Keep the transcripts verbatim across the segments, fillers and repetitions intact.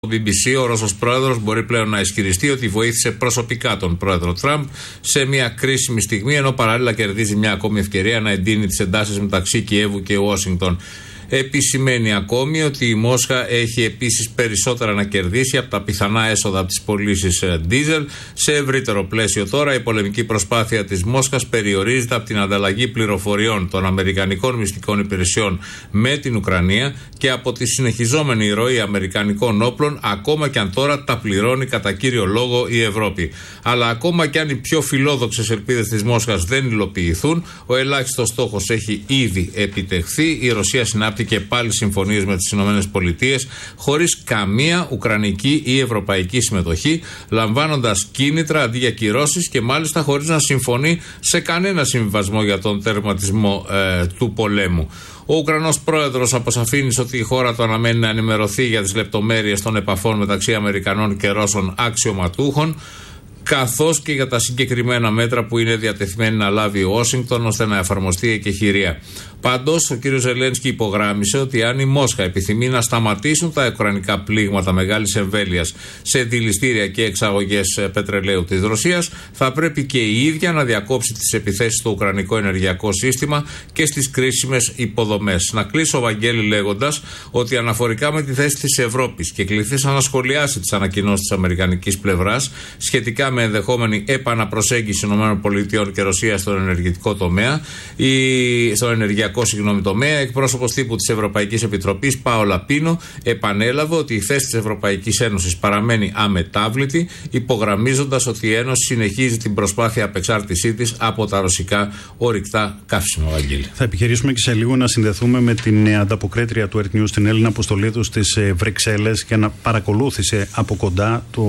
Το μπι μπι σι, ο Ρώσος πρόεδρος μπορεί πλέον να ισχυριστεί ότι βοήθησε προσωπικά τον πρόεδρο Τραμπ σε μια κρίσιμη στιγμή, ενώ παράλληλα κερδίζει μια ακόμη ευκαιρία να εντείνει τις εντάσεις μεταξύ Κιέβου και Ουάσιγκτον. Επισημαίνει ακόμη ότι η Μόσχα έχει επίσης περισσότερα να κερδίσει από τα πιθανά έσοδα από τις πωλήσεις ντίζελ. Σε ευρύτερο πλαίσιο τώρα, η πολεμική προσπάθεια της Μόσχας περιορίζεται από την ανταλλαγή πληροφοριών των αμερικανικών μυστικών υπηρεσιών με την Ουκρανία και από τη συνεχιζόμενη ροή αμερικανικών όπλων, ακόμα και αν τώρα τα πληρώνει κατά κύριο λόγο η Ευρώπη. Αλλά ακόμα και αν οι πιο φιλόδοξες ελπίδες της Μόσχας δεν υλοποιηθούν, ο ελάχιστος στόχος έχει ήδη επιτευχθεί. Η Ρωσία συνάπτει και πάλι συμφωνίες με τις ΗΠΑ χωρίς καμία ουκρανική ή ευρωπαϊκή συμμετοχή, λαμβάνοντας κίνητρα αντί για κυρώσεις και μάλιστα χωρίς να συμφωνεί σε κανένα συμβιβασμό για τον τερματισμό ε, του πολέμου. Ο Ουκρανός πρόεδρος αποσαφήνισε ότι η χώρα του αναμένει να ενημερωθεί για τις λεπτομέρειες των επαφών μεταξύ Αμερικανών και Ρώσων αξιωματούχων, καθώς και για τα συγκεκριμένα μέτρα που είναι διατεθειμένη να λάβει η Ουάσιγκτον ώστε να εφαρμοστεί η εκεχηρία. Πάντως, ο κ. Ζελένσκι υπογράμμισε ότι αν η Μόσχα επιθυμεί να σταματήσουν τα ουκρανικά πλήγματα μεγάλης εμβέλειας σε δηληστήρια και εξαγωγές πετρελαίου της Ρωσίας, θα πρέπει και η ίδια να διακόψει τις επιθέσεις στο ουκρανικό ενεργειακό σύστημα και στις κρίσιμες υποδομές. Να κλείσω, Βαγγέλη, λέγοντας ότι αναφορικά με τη θέση της Ευρώπης και κληθήσα να σχολιάσει τις ανακοινώσεις της αμερικανικής πλευράς σχετικά με ενδεχόμενη επαναπροσέγγιση ΗΠΑ και Ρωσίας στον ενεργειακό τομέα ή στον ενεργειακό συγγνώμη τομέα, εκπρόσωπος τύπου της Ευρωπαϊκής Επιτροπής Πάολα Πίνο επανέλαβε ότι η θέση της Ευρωπαϊκής Ένωσης παραμένει αμετάβλητη, υπογραμμίζοντας ότι η Ένωση συνεχίζει την προσπάθεια απεξάρτησή της από τα ρωσικά ορυκτά καύσιμα. Βαγγέλη. Θα επιχειρήσουμε και σε λίγο να συνδεθούμε με την ανταποκρίτρια του Earth News, την Έλληνα Αποστολίδου, στις Βρυξέλλες, και να παρακολούθησε από κοντά το,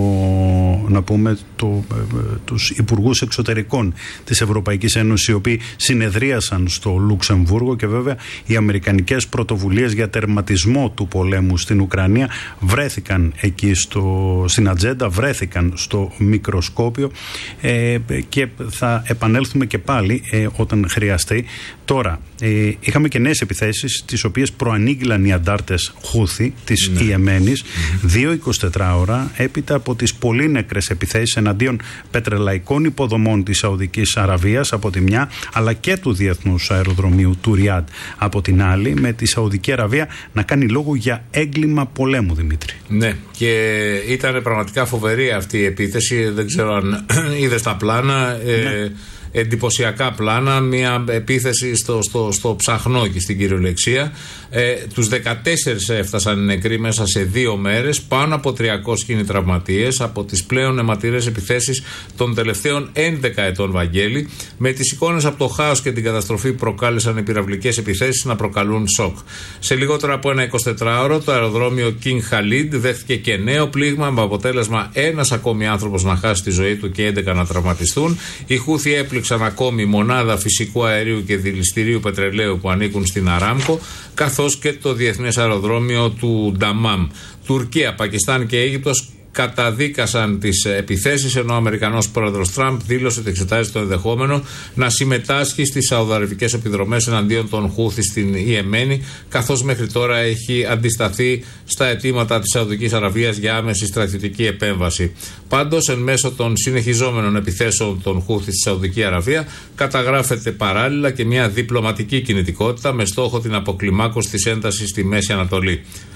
να πούμε, το, τους υπουργούς εξωτερικών της Ευρωπαϊκής Ένωσης, οι οποίοι συνεδρίασαν στο Λουξεμβούργο, και βέβαια οι αμερικανικές πρωτοβουλίες για τερματισμό του πολέμου στην Ουκρανία βρέθηκαν εκεί στο, στην ατζέντα, βρέθηκαν στο μικροσκόπιο ε, και θα επανέλθουμε και πάλι ε, όταν χρειαστεί. Τώρα, ε, είχαμε και νέες επιθέσεις, τις οποίες προανήγγυλαν οι αντάρτες Χούθη της ναι. Ιεμένης, mm-hmm. δύο εικοσιτέσσερις ώρα έπειτα από τις πολύ νεκρές επιθέσεις εναντίον πετρελαϊκών υποδομών της Σαουδικής Αραβίας από τη μια, αλλά και του διεθνούς αεροδρομίου του Ριάντ από την άλλη, με τη Σαουδική Αραβία να κάνει λόγο για έγκλημα πολέμου, Δημήτρη. Ναι, και ήταν πραγματικά φοβερή αυτή η επίθεση. Δεν ξέρω αν είδες τα πλάνα. Ναι. Ε, εντυπωσιακά πλάνα, μια επίθεση στο, στο, στο ψαχνό και στην κυριολεξία. Ε, τους δεκατέσσερις έφτασαν οι νεκροί μέσα σε δύο μέρες, πάνω από τριακόσιοι είναι τραυματίες από τις πλέον αιματηρές επιθέσεις των τελευταίων έντεκα ετών, Βαγγέλη, με τις εικόνες από το χάος και την καταστροφή που προκάλεσαν οι πυραυλικές επιθέσεις να προκαλούν σοκ. Σε λιγότερο από ένα εικοσιτετράωρο το αεροδρόμιο King Khalid δέχτηκε και νέο πλήγμα, με αποτέλεσμα ένας ακόμη άνθρωπος να χάσει τη ζωή του και έντεκα να τραυματιστούν. Οι Χούθοι έπληξαν ακόμη μονάδα φυσικού αερίου και δηληστηρίου πετρελαίου που ανήκουν στην Αράμκο, καθώς και το διεθνές αεροδρόμιο του Νταμάμ. Τουρκία, Πακιστάν και Αίγυπτος καταδίκασαν τις επιθέσεις, ενώ ο Αμερικανός πρόεδρος Τραμπ δήλωσε ότι εξετάζει το ενδεχόμενο να συμμετάσχει στις σαουδαραβικές επιδρομές εναντίον των Χούθη στην Ιεμένη, καθώς μέχρι τώρα έχει αντισταθεί στα αιτήματα της Σαουδικής Αραβίας για άμεση στρατιωτική επέμβαση. Πάντως, εν μέσω των συνεχιζόμενων επιθέσεων των Χούθη στη Σαουδική Αραβία, καταγράφεται παράλληλα και μια διπλωματική κινητικότητα με στόχο την αποκλιμάκωση της έντασης στη Μέση Ανατολή.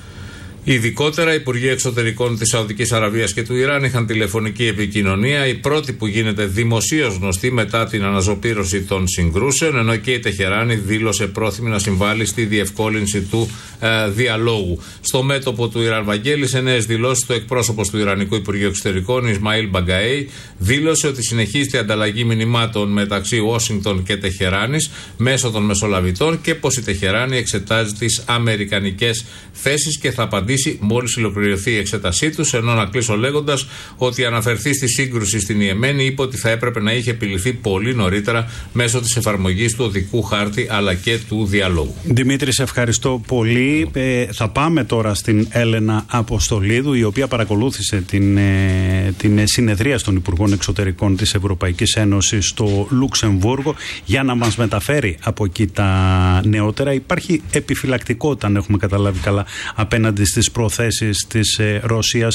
Ειδικότερα, οι Υπουργοί Εξωτερικών της Σαουδικής Αραβίας και του Ιράν είχαν τηλεφωνική επικοινωνία, η πρώτη που γίνεται δημοσίως γνωστή μετά την αναζωπήρωση των συγκρούσεων, ενώ και η Τεχεράνη δήλωσε πρόθυμη να συμβάλλει στη διευκόλυνση του ε, διαλόγου. Στο μέτωπο του Ιράν, Βαγγέλη, σε νέες δηλώσεις, το εκπρόσωπος του Ιρανικού Υπουργείου Εξωτερικών, Ισμαήλ Μπαγκαέι, δήλωσε ότι συνεχίζεται η ανταλλαγή μηνυμάτων μεταξύ Ουάσιγκτον και Τεχεράνης μέσω των μεσολαβητών και πως η Τεχεράνη εξετάζει τις αμερικανικές θέσεις και θα απαντήσει μόλις ολοκληρωθεί η εξέτασή τους, ενώ να κλείσω λέγοντας ότι αναφερθεί στη σύγκρουση στην Ιεμένη, είπε ότι θα έπρεπε να είχε επιληθεί πολύ νωρίτερα μέσω της εφαρμογής του οδικού χάρτη αλλά και του διαλόγου. Δημήτρη, σε ευχαριστώ πολύ. Ε, θα πάμε τώρα στην Έλενα Αποστολίδου, η οποία παρακολούθησε την, ε, την συνεδρία των Υπουργών Εξωτερικών της Ευρωπαϊκής Ένωσης στο Λουξεμβούργο, για να μας μεταφέρει από εκεί τα νεότερα. Υπάρχει επιφυλακτικότητα, αν έχουμε καταλάβει καλά, απέναντι στις τις προθέσεις της Ρωσίας